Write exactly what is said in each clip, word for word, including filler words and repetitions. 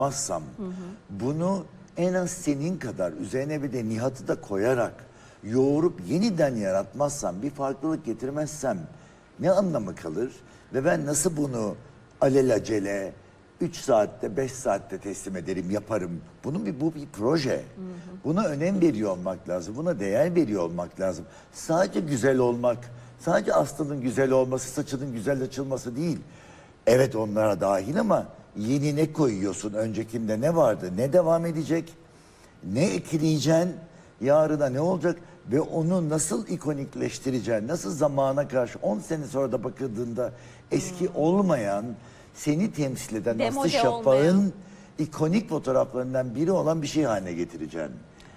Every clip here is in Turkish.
yapmazsam, hı hı. bunu en az senin kadar üzerine bir de Nihat'ı da koyarak yoğurup yeniden yaratmazsam, bir farklılık getirmezsem ne anlamı kalır? Ve ben nasıl bunu alelacele üç saatte beş saatte teslim ederim, yaparım. Bunun bir, bu bir proje. Hı hı. Buna önem veriyor olmak lazım. Buna değer veriyor olmak lazım. Sadece güzel olmak, sadece Aslı'nın güzel olması, saçının güzel açılması değil. Evet, onlara dahil ama yeni ne koyuyorsun? Öncekinde ne vardı? Ne devam edecek? Ne ekleyeceksin? Yarına ne olacak? Ve onu nasıl ikonikleştireceksin? Nasıl zamana karşı on sene sonra da bakıldığında eski hmm. olmayan, seni temsil eden Aslı Şapak'ın ikonik fotoğraflarından biri olan bir şey haline getireceksin.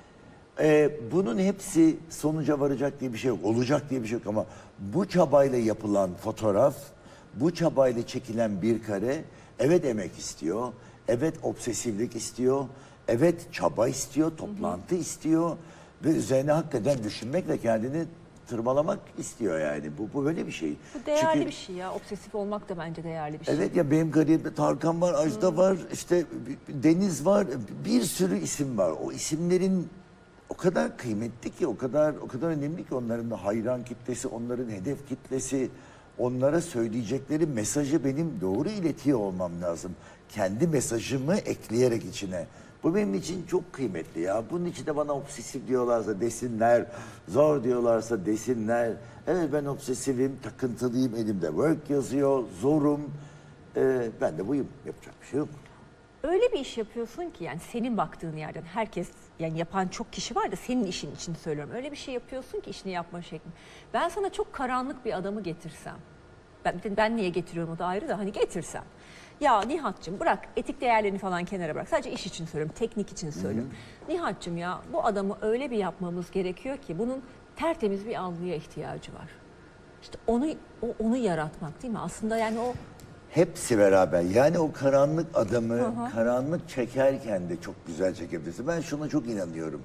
Ee, bunun hepsi sonuca varacak diye bir şey yok. Olacak diye bir şey yok ama bu çabayla yapılan fotoğraf, bu çabayla çekilen bir kare, evet emek istiyor, evet obsesiflik istiyor, evet çaba istiyor, toplantı hı hı. istiyor ve üzerine hakikaten düşünmek ve kendini tırmalamak istiyor yani. Bu, bu böyle bir şey. Bu değerli Çünkü, bir şey ya. Obsesif olmak da bence değerli bir şey. Evet ya, benim kariyerimde Tarkan var, Ajda hmm. var, işte Deniz var, bir sürü isim var. O isimlerin o kadar kıymetli ki, o kadar o kadar önemli ki onların hayran kitlesi, onların hedef kitlesi, onlara söyleyecekleri mesajı benim doğru iletiyor olmam lazım. Kendi mesajımı ekleyerek içine. Bu benim için çok kıymetli ya. Bunun için de bana obsesif diyorlarsa desinler, zor diyorlarsa desinler. Evet, ben obsesifim, takıntılıyım, elimde work yazıyor, zorum. Ee, ben de buyum, yapacak bir şey yok. Öyle bir iş yapıyorsun ki yani senin baktığın yerden herkes, yani yapan çok kişi var da senin işin için söylüyorum. Öyle bir şey yapıyorsun ki işini yapma şeklin. Ben sana çok karanlık bir adamı getirsem, ben, ben niye getiriyorum o da ayrı da, hani getirsem. Ya Nihat'cığım bırak etik değerlerini falan kenara bırak. Sadece iş için söylüyorum, teknik için söylüyorum. Hı-hı. Nihat'cığım ya bu adamı öyle bir yapmamız gerekiyor ki bunun tertemiz bir algıya ihtiyacı var. İşte onu o, onu yaratmak değil mi? Aslında yani o hepsi beraber. Yani o karanlık adamı, Aha. karanlık çekerken de çok güzel çekebilirsin. Ben şuna çok inanıyorum.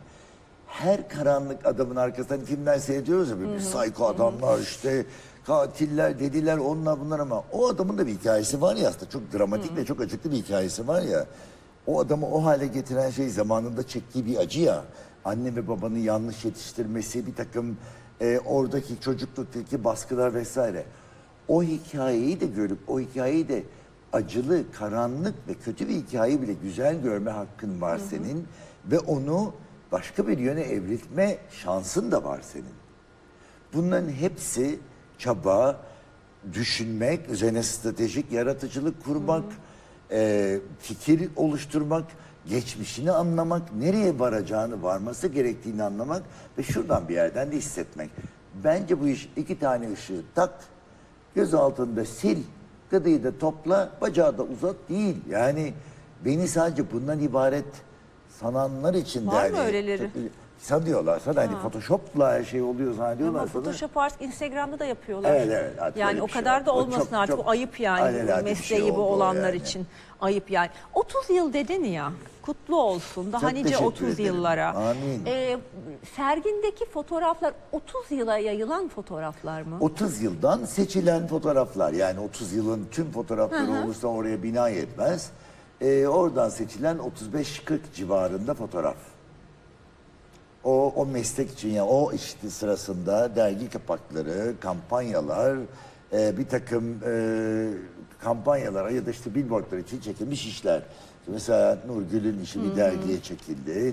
Her karanlık adamın arkasından filmler seyrediyoruz ya, bir psycho adamlar, işte katiller, dediler, onlar bunlar, ama o adamın da bir hikayesi var ya aslında. Çok dramatik Hı. ve çok acıklı bir hikayesi var ya. O adamı o hale getiren şey zamanında çektiği bir acı ya. Anne ve babanın yanlış yetiştirmesi, bir takım e, oradaki çocukluktaki baskılar vesaire. O hikayeyi de görüp, o hikayeyi de acılı, karanlık ve kötü bir hikayeyi bile güzel görme hakkın var Hı -hı. senin. Ve onu başka bir yöne evrilme şansın da var senin. Bunların hepsi çaba, düşünmek, üzerine stratejik yaratıcılık kurmak, Hı -hı. E, fikir oluşturmak, geçmişini anlamak, nereye varacağını, varması gerektiğini anlamak ve şuradan bir yerden de hissetmek. Bence bu iş iki tane ışığı tak, göz altında sil, gıdıyı da topla, bacağı da uzat değil. Yani beni sadece bundan ibaret sananlar için de... Var hani, mı öyleleri? Sanıyorlar sana, hani Photoshop'la her şey oluyor zannediyorlar. Ama Photoshop artık Instagram'da da yapıyorlar. Evet evet. Yani o kadar da olmasın çok, artık, çok, o ayıp yani mesleği şey bu olanlar yani. için. Ayıp yani. otuz yıl dedin ya, kutlu olsun. Daha çok nice otuz ederim. Yıllara. Amin. Ee, sergindeki fotoğraflar otuz yıla yayılan fotoğraflar mı? otuz yıldan seçilen fotoğraflar. Yani otuz yılın tüm fotoğrafları Hı -hı. olursa oraya bina etmez. Ee, oradan seçilen otuz beş kırk civarında fotoğraf. O, o meslek için, yani o işte sırasında dergi kapakları, kampanyalar, e, bir takım e, kampanyalara ya da işte billboardlar için çekilmiş işler. Mesela Nurgül'ün işi bir dergiye çekildi.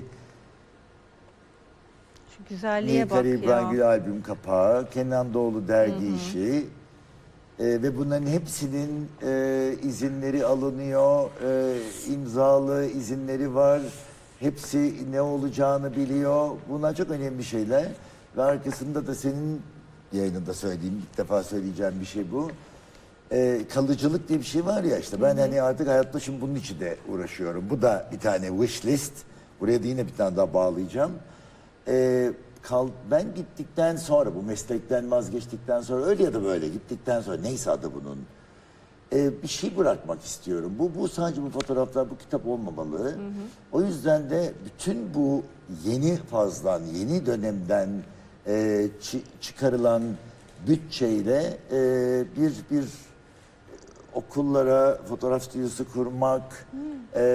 Şu güzelliğe bak ya. İbrahim Gül albüm kapağı, Kenan Doğulu dergi Hı -hı. işi. E, ve bunların hepsinin e, izinleri alınıyor, e, imzalı izinleri var. Hepsi ne olacağını biliyor. Bunlar çok önemli şeyler. Ve arkasında da senin yayınında söylediğim, ilk defa söyleyeceğim bir şey bu. Ee, kalıcılık diye bir şey var ya işte. Ben Hı -hı. hani artık hayatta şimdi bunun için de uğraşıyorum. Bu da bir tane wish list. Buraya da yine bir tane daha bağlayacağım. Ee, kal, ben gittikten sonra, bu meslekten vazgeçtikten sonra, öyle ya da böyle gittikten sonra, neyse adı bunun, Ee, bir şey bırakmak istiyorum. Bu, bu sadece bu fotoğraflar, bu kitap olmamalı. Hı hı. O yüzden de bütün bu yeni fazdan, yeni dönemden e, çıkarılan bütçeyle e, bir bir okullara fotoğraf stüdyosu kurmak, hı. E,